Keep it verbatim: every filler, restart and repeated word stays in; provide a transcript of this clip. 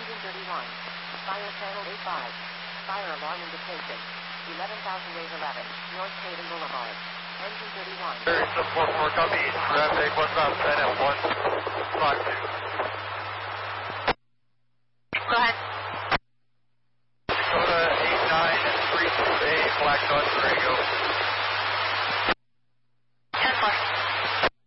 Engine thirty-one. Fire channel eighty-five. Fire alarm indication. eleven thousand eight eleven. North Hayden Boulevard. Engine thirty-one. There is some four four copy. Traffic one about ten at one five two. Go ahead. Dakota eight nine and three two eight, Black Dodge Durango.